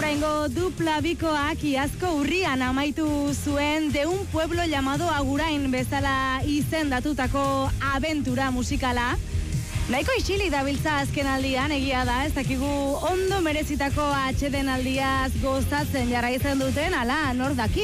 Oraingo dupla bikoak iazko urrian amaitu zuen De un pueblo llamado Agurain bezala izendatutako abentura musikala. Nahiko isilik dabiltza azken aldian, egia da, ez dakigu ondo merezitako atsedenaldiaz gozatzen jarraitzen duten, ala, nor daki.